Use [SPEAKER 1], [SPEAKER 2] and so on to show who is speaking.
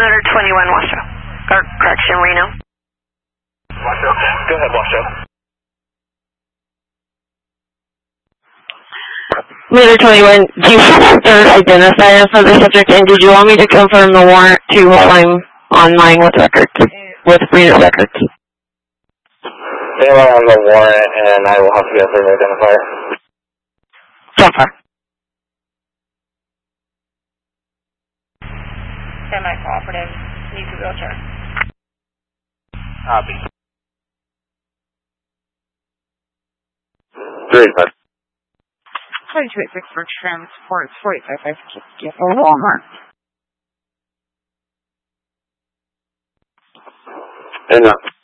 [SPEAKER 1] Monitor 21, Washoe. Or, correction, Reno.
[SPEAKER 2] Washoe. Go ahead, Washoe.
[SPEAKER 1] Monitor 21, do you have a third identifier for the subject, and did you want me to confirm the warrant to while I'm online with records, with Reno records?
[SPEAKER 2] Stay on the warrant, and I will have to get a third identifier.
[SPEAKER 1] So far.
[SPEAKER 3] Semi-cooperative. Need to wheelchair.
[SPEAKER 2] Copy. 35.
[SPEAKER 3] 2286 for transport, 45 get for Walmart.
[SPEAKER 2] Enough.